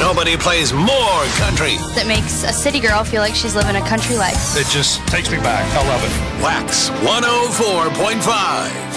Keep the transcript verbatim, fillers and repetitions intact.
Nobody plays more country. That makes a city girl feel like she's living a country life. It just takes me back. I love it. Wax one oh four point five.